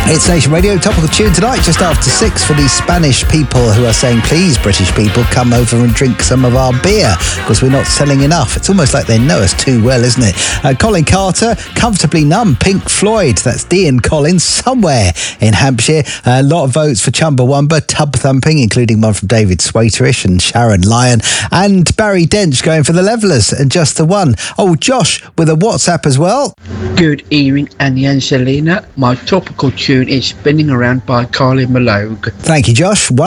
It's Nation Radio, topical tune tonight, just after 6 for these Spanish people who are saying, please, British people, come over and drink some of our beer, because we're not selling enough. It's almost like they know us too well, isn't it? Colin Carter, Comfortably Numb, Pink Floyd, that's Dean Collins, Somewhere in Hampshire. A lot of votes for Chumbawamba, Tub Thumping, including one from David Swaterish and Sharon Lyon, and Barry Dench going for the Levellers and Just the One. Oh, Josh with a WhatsApp as well. Good evening, Annie Angelina. My topical tune is Spinning Around by Kylie Minogue. Thank you, Josh.